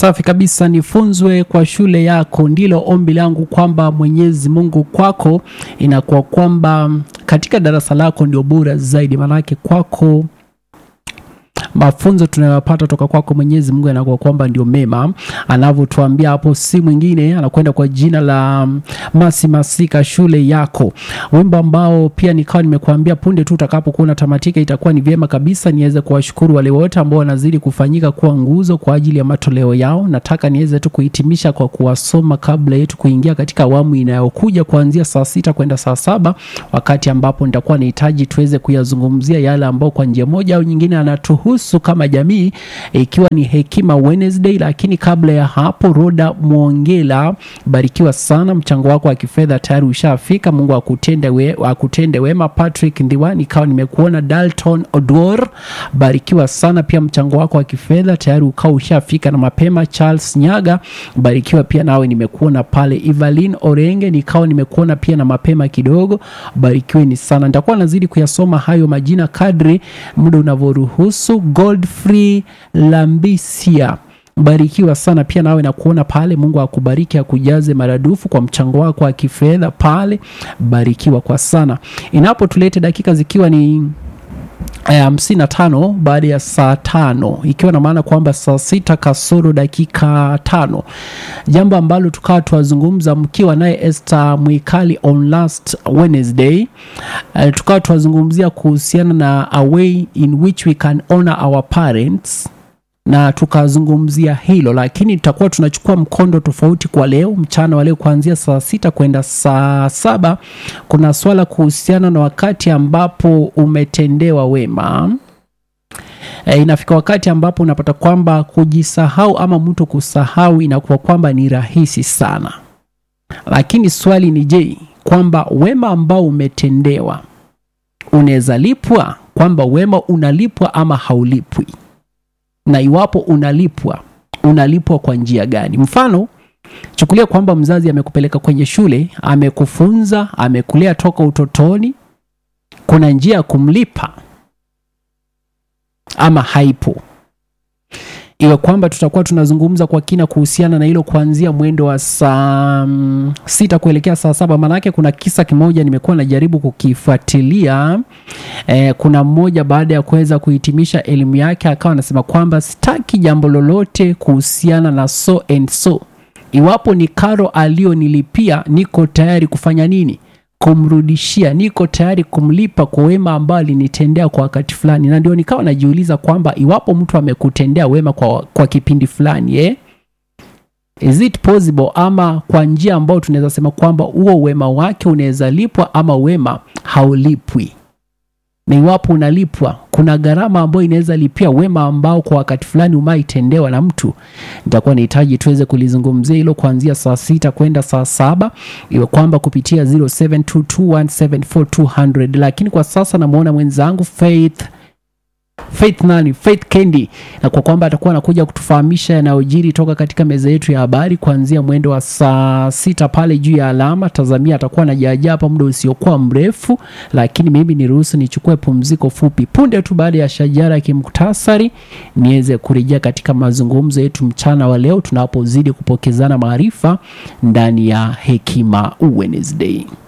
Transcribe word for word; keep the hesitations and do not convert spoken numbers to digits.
Safi kabisa, nifunzwe kwa shule yako, ndilo ombi langu kwamba Mwenyezi Mungu kwako inakuwa kwamba katika darasa lako ndio bora zaidi, maana yake kwako mafunzo tunayopata toka kwako Mwenyezi Mungu yanakuwa kwamba ndio mema. Anavyotuambia hapo si mwingine, anakwenda kwa jina la Masi Masika, shule yako. Wimbo ambao pia nikawa nimekuambia punde tu utakapokuwa unatamatika itakuwa ni vyema kabisa niweze kuwashukuru wale wote ambao wanazidi kufanyika kuwa nguzo kwa ajili ya matoleo yao. Nataka niweze tu kuhitimisha kwa kuwasoma kabla yetu kuingia katika awamu inayokuja kuanzia saa sita kwenda saa saba, wakati ambapo nitakuwa nahitaji tuweze kuyazungumzia yale ambao kwa njia moja au nyingine anatuhusu kama jamii, ikiwa ni Hekima Wednesday. Lakini kabla ya hapo, Roda Mwongela, barikiwa sana, mchango wako wa kifedha tayari ushafika, Mungu akutende we, akutende wema. Patrick Ndiwani, kao nimekuona. Dalton Odor, barikiwa sana pia, mchango wako wa kifedha tayari ukao ushafika na mapema. Charles Nyaga, barikiwa pia nawe nimekuona pale. Evelyn Orenge, nikao nimekuona pia na mapema kidogo, barikiwe ni sana. Nitakuwa nazidi kuyasoma hayo majina kadri muda unavyoruhusu. Godfrey Lambisia, barikiwa sana pia nawe na kuona pale, Mungu akubariki akujaze maradufu kwa mchango wako wa kifedha pale, barikiwa kwa sana. Inapo tulete dakika zikiwa ni hamsini na tano baada ya saa tano, ikiwa na maana kwamba saa sita kasoro dakika tano, jambo ambalo tukawa tuwazungumza mkiwa naye Esther Mwikali on last Wednesday. Uh, tukawa tuwazungumzia kuhusiana na a way in which we can honor our parents, na tukazungumzia hilo, lakini tutakuwa tunachukua mkondo tofauti kwa leo mchana wa leo kuanzia saa sita kwenda saa saba. Kuna swala kuhusiana na wakati ambapo umetendewa wema. E, inafika wakati ambapo unapata kwamba kujisahau ama mtu kusahau inakuwa kwamba ni rahisi sana, lakini swali ni je, kwamba wema ambao umetendewa unaweza lipwa, kwamba wema unalipwa ama haulipwi, na iwapo unalipwa, unalipwa kwa njia gani? Mfano, chukulia kwamba mzazi amekupeleka kwenye shule, amekufunza, amekulea toka utotoni. Kuna njia ya kumlipa ama haipo? Iwe kwamba tutakuwa tunazungumza kwa kina kuhusiana na hilo kuanzia mwendo wa saa sita kuelekea saa saba. Manake kuna kisa kimoja nimekuwa najaribu kukifuatilia. E, kuna mmoja baada ya kuweza kuhitimisha elimu yake akawa anasema kwamba sitaki jambo lolote kuhusiana na so and so. Iwapo ni karo alionilipia, niko tayari kufanya nini? Kumrudishia. Niko tayari kumlipa kwa wema ambao alinitendea kwa wakati fulani. Na ndio nikawa najiuliza kwamba iwapo mtu amekutendea wema kwa kwa kipindi fulani, eh, is it possible, ama kwa njia ambao tunaweza sema kwamba huo wema wake unaweza lipwa ama wema haulipwi? Na iwapo unalipwa, kuna gharama ambayo inaweza lipia wema ambao kwa wakati fulani umaitendewa na mtu. Nitakuwa nahitaji tuweze kulizungumzia hilo kuanzia saa sita kwenda saa saba, iwe kwamba kupitia zero seven two two one seven four two zero zero. Lakini kwa sasa namuona mwenzangu Faith Faith nani? Faith Kendi, na kwa kwamba atakuwa anakuja kutufahamisha yanayojiri toka katika meza yetu ya habari kuanzia mwendo wa saa sita pale juu ya alama. Tazamia atakuwa anajaja hapa muda usiokuwa mrefu, lakini mimi niruhusu nichukue pumziko fupi. Punde tu baada ya shajara kimkutasari niweze kurejea katika mazungumzo yetu mchana wa leo tunapozidi kupokezana maarifa ndani ya Hekima Wednesday.